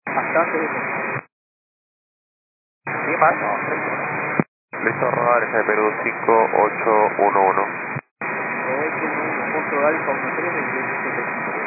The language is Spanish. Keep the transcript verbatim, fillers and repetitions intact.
Bastante bien. Sí, Marco. Listo, rodar, ese Perú cinco ocho uno uno. ocho, uno, controlar el